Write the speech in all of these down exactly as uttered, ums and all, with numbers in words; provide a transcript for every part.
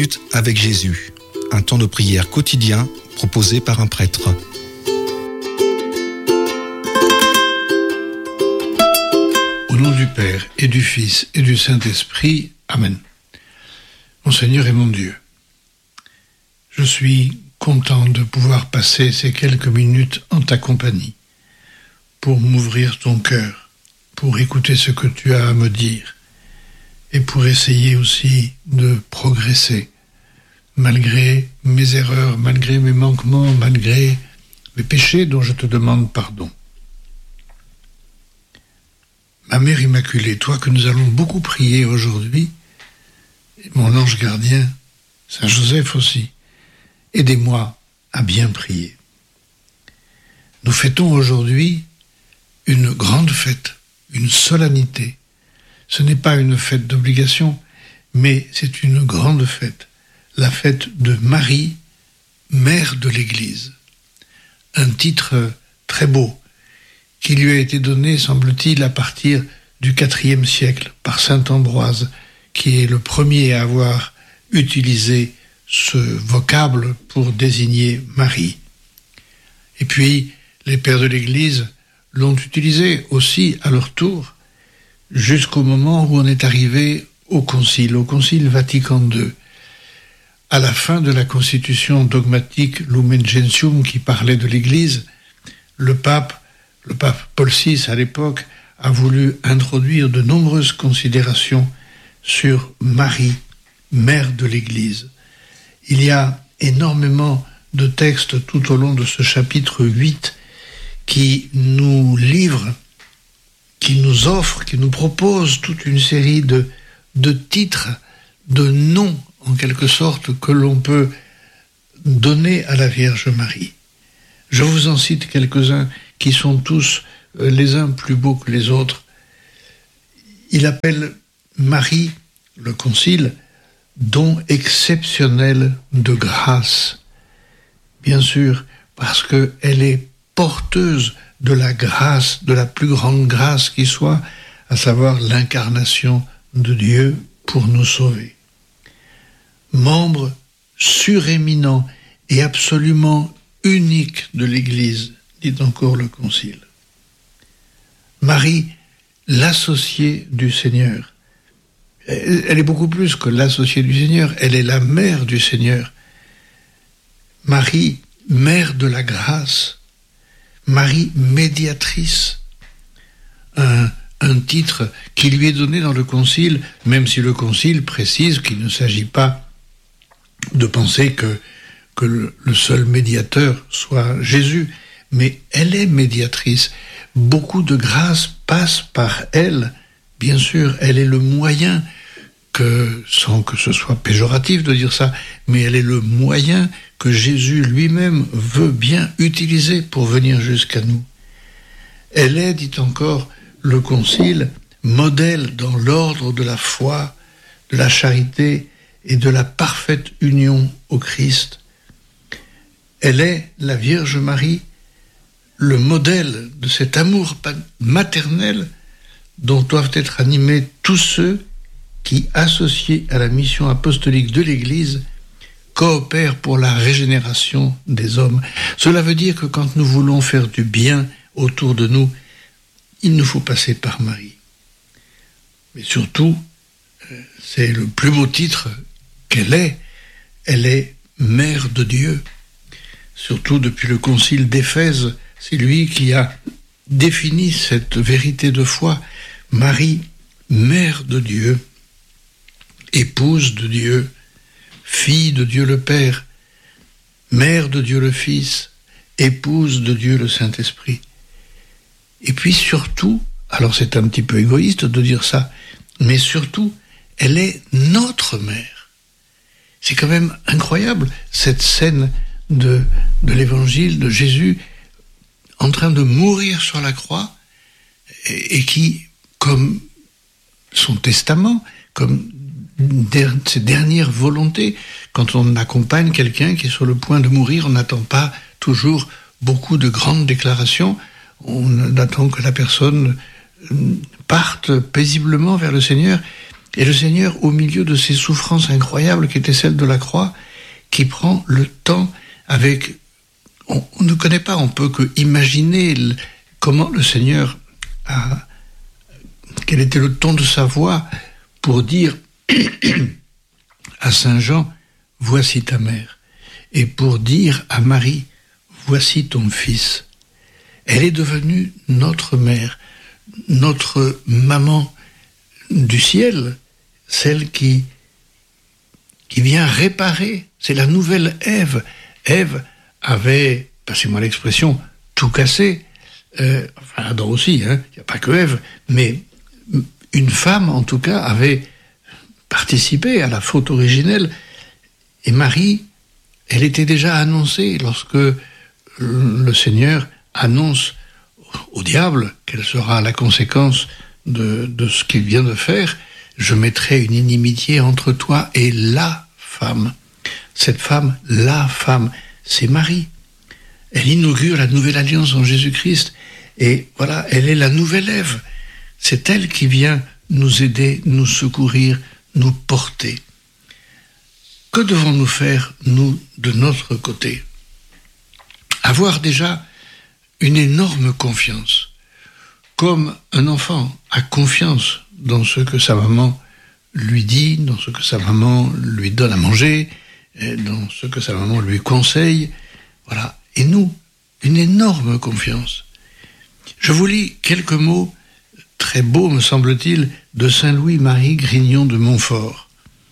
minutes avec Jésus, un temps de prière quotidien proposé par un prêtre. Au nom du Père et du Fils et du Saint-Esprit, Amen. Mon Seigneur et mon Dieu, je suis content de pouvoir passer ces quelques minutes en ta compagnie pour m'ouvrir ton cœur, pour écouter ce que tu as à me dire et pour essayer aussi de progresser malgré mes erreurs, malgré mes manquements, malgré mes péchés dont je te demande pardon. Ma Mère Immaculée, toi que nous allons beaucoup prier aujourd'hui, et mon ange gardien, Saint Joseph aussi, aidez-moi à bien prier. Nous fêtons aujourd'hui une grande fête, une solennité. Ce n'est pas une fête d'obligation, mais c'est une grande fête, la fête de Marie, mère de l'Église. Un titre très beau, qui lui a été donné, semble-t-il, à partir du quatrième siècle, par saint Ambroise, qui est le premier à avoir utilisé ce vocable pour désigner Marie. Et puis, les pères de l'Église l'ont utilisé aussi à leur tour, jusqu'au moment où on est arrivé au Concile, au Concile Vatican deux. À la fin de la constitution dogmatique Lumen Gentium qui parlait de l'Église, le pape, le pape Paul six à l'époque, a voulu introduire de nombreuses considérations sur Marie, mère de l'Église. Il y a énormément de textes tout au long de ce chapitre huit qui nous livrent, qui nous offrent, qui nous proposent toute une série de, de titres, de noms, en quelque sorte, que l'on peut donner à la Vierge Marie. Je vous en cite quelques-uns qui sont tous les uns plus beaux que les autres. Il appelle Marie, le Concile, don exceptionnel de grâce. Bien sûr, parce qu'elle est porteuse de la grâce, de la plus grande grâce qui soit, à savoir l'incarnation de Dieu pour nous sauver. Membre suréminent et absolument unique de l'Église, dit encore le Concile. Marie, l'associée du Seigneur. Elle est beaucoup plus que l'associée du Seigneur, elle est la mère du Seigneur. Marie, mère de la grâce. Marie, médiatrice. Un, un titre qui lui est donné dans le Concile, même si le Concile précise qu'il ne s'agit pas de penser que, que le, le seul médiateur soit Jésus, mais elle est médiatrice. Beaucoup de grâce passe par elle. Bien sûr, elle est le moyen, que, sans que ce soit péjoratif de dire ça, mais elle est le moyen que Jésus lui-même veut bien utiliser pour venir jusqu'à nous. Elle est, dit encore le Concile, modèle dans l'ordre de la foi, de la charité et de la parfaite union au Christ. Elle est, la Vierge Marie, le modèle de cet amour maternel dont doivent être animés tous ceux qui, associés à la mission apostolique de l'Église, coopèrent pour la régénération des hommes. Cela veut dire que quand nous voulons faire du bien autour de nous, il nous faut passer par Marie. Mais surtout, c'est le plus beau titre qu'elle est, elle est mère de Dieu. Surtout depuis le concile d'Éphèse, c'est lui qui a défini cette vérité de foi. Marie, mère de Dieu, épouse de Dieu, fille de Dieu le Père, mère de Dieu le Fils, épouse de Dieu le Saint-Esprit. Et puis surtout, alors c'est un petit peu égoïste de dire ça, mais surtout, elle est notre mère. C'est quand même incroyable, cette scène de, de l'évangile de Jésus en train de mourir sur la croix et, et qui, comme son testament, comme der, ses dernières volontés, quand on accompagne quelqu'un qui est sur le point de mourir, on n'attend pas toujours beaucoup de grandes déclarations, on attend que la personne parte paisiblement vers le Seigneur. Et le Seigneur, au milieu de ces souffrances incroyables qui étaient celles de la croix, qui prend le temps avec... On, on ne connaît pas, on peut que imaginer le, comment le Seigneur a... Quel était le ton de sa voix pour dire à Saint Jean, voici ta mère. Et pour dire à Marie, voici ton fils. Elle est devenue notre mère, notre maman du ciel, celle qui, qui vient réparer. C'est la nouvelle Ève. Ève avait, passez-moi l'expression, tout cassé. Euh, enfin, Adam aussi, hein, il n'y a pas que Ève, mais une femme, en tout cas, avait participé à la faute originelle. Et Marie, elle était déjà annoncée lorsque le Seigneur annonce au diable quelle sera la conséquence de, de ce qu'il vient de faire. Je mettrai une inimitié entre toi et la femme. Cette femme, la femme, c'est Marie. Elle inaugure la nouvelle alliance en Jésus-Christ. Et voilà, elle est la nouvelle Ève. C'est elle qui vient nous aider, nous secourir, nous porter. Que devons-nous faire, nous, de notre côté ? Avoir déjà une énorme confiance. Comme un enfant a confiance dans ce que sa maman lui dit, dans ce que sa maman lui donne à manger, dans ce que sa maman lui conseille. Voilà. Et nous, une énorme confiance. Je vous lis quelques mots très beaux, me semble-t-il, de Saint Louis-Marie Grignon de Montfort.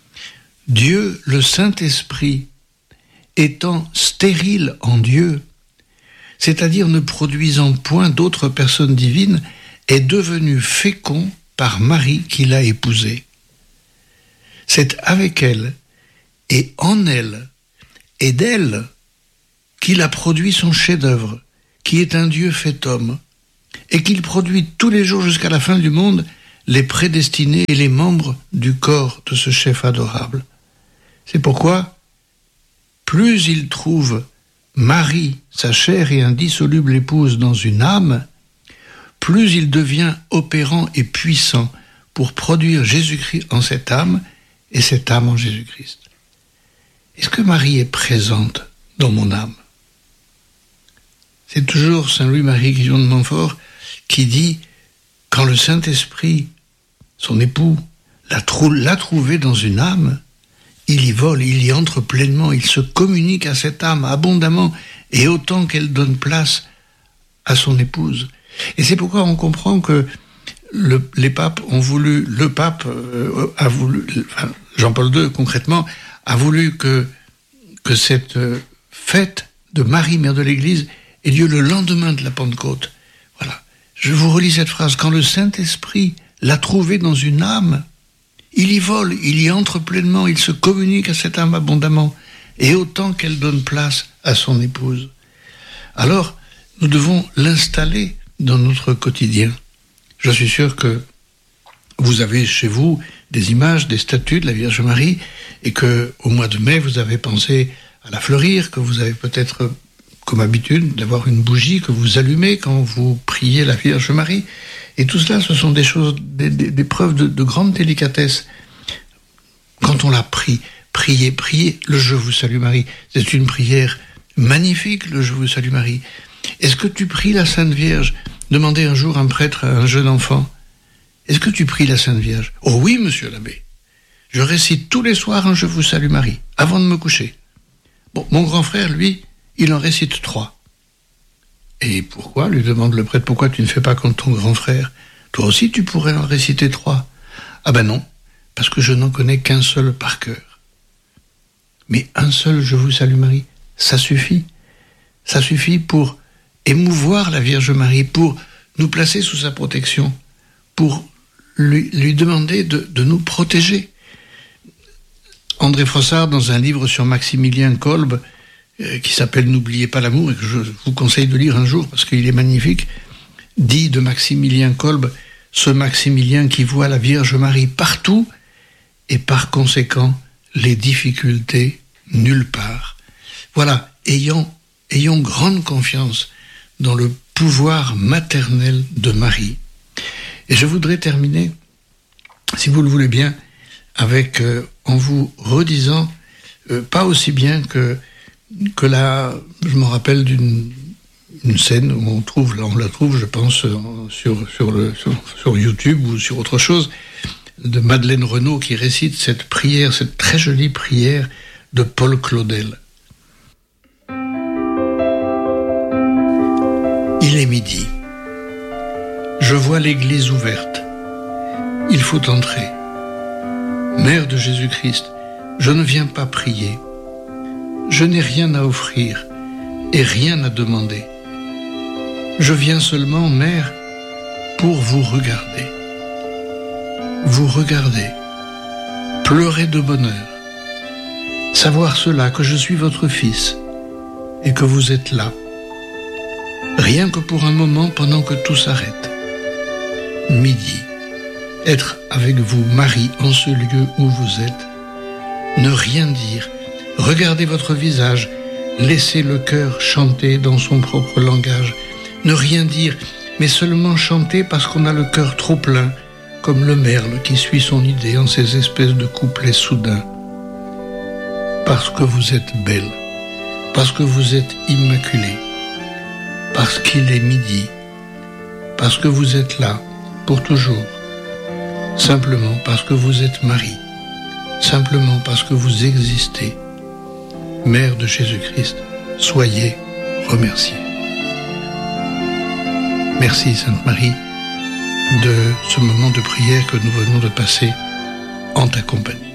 Dieu, le Saint-Esprit, étant stérile en Dieu, c'est-à-dire ne produisant point d'autres personnes divines, est devenu fécond par Marie qui l'a épousée. C'est avec elle et en elle et d'elle qu'il a produit son chef-d'œuvre, qui est un Dieu fait homme, et qu'il produit tous les jours jusqu'à la fin du monde les prédestinés et les membres du corps de ce chef adorable. C'est pourquoi, plus il trouve Marie, sa chère et indissoluble épouse, dans une âme, plus il devient opérant et puissant pour produire Jésus-Christ en cette âme et cette âme en Jésus-Christ. Est-ce que Marie est présente dans mon âme ? C'est toujours Saint Louis-Marie Grignon de Montfort qui dit, quand le Saint-Esprit, son époux, l'a, trou- l'a trouvé dans une âme, il y vole, il y entre pleinement, il se communique à cette âme abondamment et autant qu'elle donne place à son épouse. Et c'est pourquoi on comprend que le, les papes ont voulu, le pape euh, a voulu, enfin, Jean-Paul deux concrètement, a voulu que, que cette fête de Marie, mère de l'Église, ait lieu le lendemain de la Pentecôte. Voilà. Je vous relis cette phrase. Quand le Saint-Esprit l'a trouvé dans une âme, il y vole, il y entre pleinement, il se communique à cette âme abondamment, et autant qu'elle donne place à son épouse. Alors, nous devons l'installer dans notre quotidien. Je suis sûr que vous avez chez vous des images, des statues de la Vierge Marie, et que au mois de mai, vous avez pensé à la fleurir, que vous avez peut-être comme habitude d'avoir une bougie que vous allumez quand vous priez la Vierge Marie. Et tout cela, ce sont des choses, des, des, des preuves de, de grande délicatesse. Quand on la prie, priez, priez le Je vous salue Marie. C'est une prière magnifique, le Je vous salue Marie. Est-ce que tu pries la Sainte Vierge ? Demandait un jour un prêtre à un jeune enfant. Est-ce que tu pries la Sainte Vierge ? Oh oui, monsieur l'abbé. Je récite tous les soirs un Je vous salue Marie, avant de me coucher. Bon, mon grand frère, lui, il en récite trois. Et pourquoi, lui demande le prêtre, pourquoi tu ne fais pas comme ton grand frère ? Toi aussi, tu pourrais en réciter trois. Ah ben non, parce que je n'en connais qu'un seul par cœur. Mais un seul Je vous salue Marie, ça suffit. Ça suffit pour émouvoir la Vierge Marie, pour nous placer sous sa protection, pour lui, lui demander de, de nous protéger. André Frossard, dans un livre sur Maximilien Kolbe, euh, qui s'appelle « N'oubliez pas l'amour », et que je vous conseille de lire un jour parce qu'il est magnifique, dit de Maximilien Kolbe, ce Maximilien qui voit la Vierge Marie partout et par conséquent les difficultés nulle part. Voilà, ayons, ayons grande confiance dans le pouvoir maternel de Marie. Et je voudrais terminer, si vous le voulez bien, avec, euh, en vous redisant, euh, pas aussi bien que, que là, je me rappelle d'une une scène où on trouve, là on la trouve, je pense, sur, sur, le, sur, sur YouTube ou sur autre chose, de Madeleine Renaud qui récite cette prière, cette très jolie prière de Paul Claudel. Il est midi. Je vois l'église ouverte. Il faut entrer. Mère de Jésus-Christ, je ne viens pas prier. Je n'ai rien à offrir et rien à demander. Je viens seulement, Mère, pour vous regarder. Vous regarder, pleurer de bonheur, savoir cela, que je suis votre fils et que vous êtes là, rien que pour un moment pendant que tout s'arrête. Midi, être avec vous, Marie, en ce lieu où vous êtes, ne rien dire, regarder votre visage, laisser le cœur chanter dans son propre langage, ne rien dire, mais seulement chanter parce qu'on a le cœur trop plein, comme le merle qui suit son idée en ces espèces de couplets soudains. Parce que vous êtes belle, parce que vous êtes immaculée, parce qu'il est midi, parce que vous êtes là, pour toujours, simplement parce que vous êtes Marie, simplement parce que vous existez. Mère de Jésus-Christ, soyez remerciée. Merci Sainte Marie de ce moment de prière que nous venons de passer en ta compagnie.